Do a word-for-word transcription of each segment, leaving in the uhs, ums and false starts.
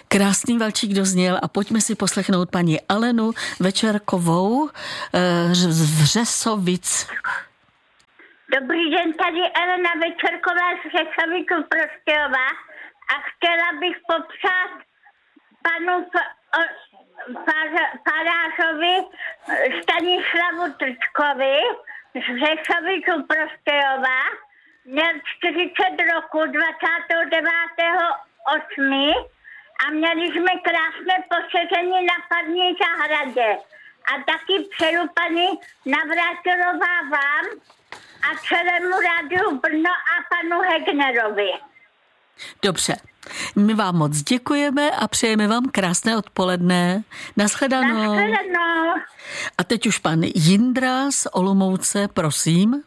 Krásný valčík dozněl a pojďme si poslechnout paní Alenu Večerkovou z Vřesovic. Dobrý den, tady Elena Večerková z Řesovicu Prostějova a chtěla bych popřát panu farářovi Stanislavu Trčkovi z Řesovicu Prostějova. Měl čtyřicet roku dvacátého devátého osmého a měli jsme krásné posezení na parní zahradě. A taky přeju paní Navrátilová vám a celému rádiu Brno a panu Hegnerovi. Dobře, my vám moc děkujeme a přejeme vám krásné odpoledne. Nashledanou. Nashledanou. A teď už pan Jindra z Olomouce, prosím.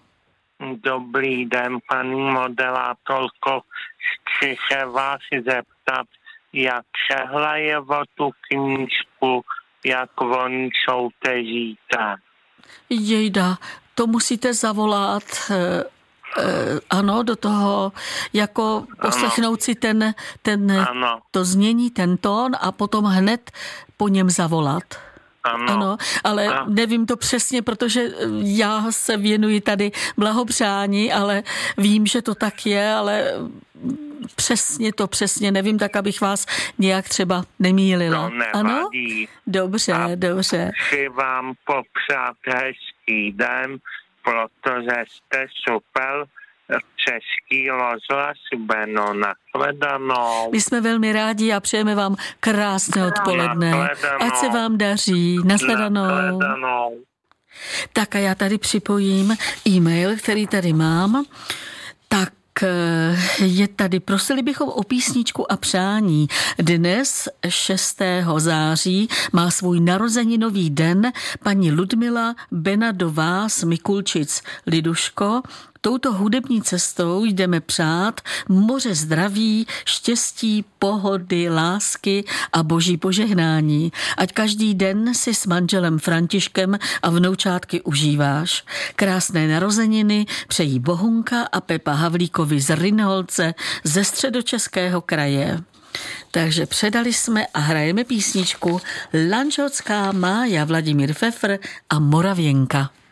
Dobrý den, paní moderátorko. Chci se vás zeptat, jak se hraje o tu knížku, jak oni soutěžíte. Jejda, to musíte zavolat, eh, eh, ano, do toho, jako poslechnout si ten, ten, to znění, ten tón a potom hned po něm zavolat. Ano. Ano, ale ano. Nevím to přesně, protože já se věnuji tady blahopřání, ale vím, že to tak je, ale přesně to přesně nevím, tak abych vás nějak třeba nemýlila. To nevadí. Ano? Dobře, a dobře. Chci vám popřát hezký den, protože jste super. Český rozhlas Brno, nashledanou. My jsme velmi rádi a přejeme vám krásné odpoledne. Nashledanou. Ať se vám daří. Nashledanou. Nashledanou. Tak a já tady připojím e-mail, který tady mám. Tak je tady, prosili bychom o písničku a přání. Dnes šestého září má svůj narozeninový den paní Ludmila Benadová z Mikulčic. Liduško, touto hudební cestou jdeme přát moře zdraví, štěstí, pohody, lásky a boží požehnání. Ať každý den si s manželem Františkem a vnoučátky užíváš. Krásné narozeniny přejí Bohunka a Pepa Havlíkovi z Rynholce ze Středočeského kraje. Takže předali jsme a hrajeme písničku Lanžhotská Mája, Vladimír Pfeffer a Moravěnka.